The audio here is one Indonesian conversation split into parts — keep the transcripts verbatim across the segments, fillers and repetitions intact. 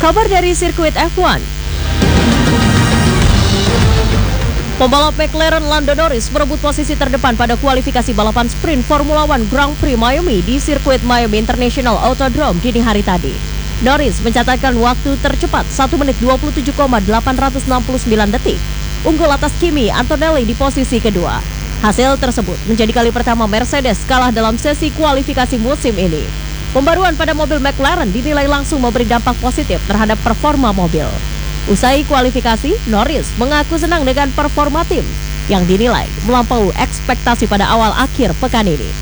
Kabar dari sirkuit F satu. Pembalap McLaren Lando Norris merebut posisi terdepan pada kualifikasi balapan sprint Formula One Grand Prix Miami di sirkuit Miami International Autodrome dini hari tadi. Norris mencatatkan waktu tercepat satu menit dua puluh tujuh koma delapan enam sembilan detik, unggul atas Kimi Antonelli di posisi kedua. Hasil tersebut menjadi kali pertama Mercedes kalah dalam sesi kualifikasi musim ini. Pembaruan pada mobil McLaren dinilai langsung memberi dampak positif terhadap performa mobil. Usai kualifikasi, Norris mengaku senang dengan performa tim yang dinilai melampaui ekspektasi pada awal akhir pekan ini.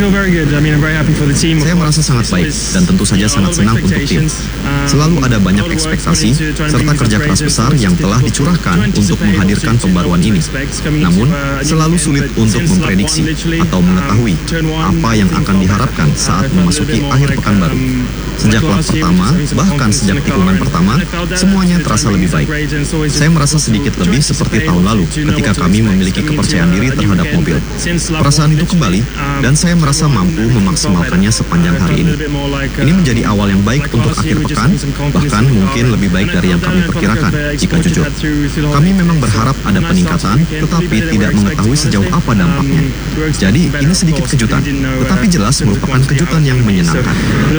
Saya merasa sangat baik dan tentu saja sangat senang untuk tim. Selalu ada banyak ekspektasi serta kerja keras besar yang telah dicurahkan untuk menghadirkan pembaruan ini. Namun, selalu sulit untuk memprediksi atau mengetahui apa yang akan diharapkan saat memasuki akhir pekan baru. Sejak lap pertama, bahkan sejak tikungan pertama, semuanya terasa lebih baik. Saya merasa sedikit lebih seperti tahun lalu ketika kami memiliki kepercayaan diri terhadap mobil. Perasaan itu kembali dan saya merasa mampu memaksimalkannya sepanjang hari ini. Ini menjadi awal yang baik untuk akhir pekan, bahkan mungkin lebih baik dari yang kami perkirakan, jika jujur. Kami memang berharap ada peningkatan, tetapi tidak mengetahui sejauh apa dampaknya. Jadi, ini sedikit kejutan, tetapi jelas merupakan kejutan yang menyenangkan.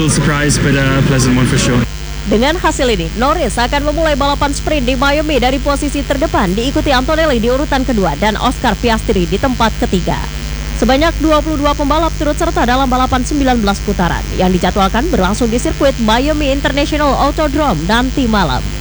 Dengan hasil ini, Norris akan memulai balapan sprint di Miami dari posisi terdepan, diikuti Antonelli di urutan kedua dan Oscar Piastri di tempat ketiga. Sebanyak dua puluh dua pembalap turut serta dalam balapan sembilan belas putaran yang dijadwalkan berlangsung di sirkuit Miami International Autodrome nanti malam.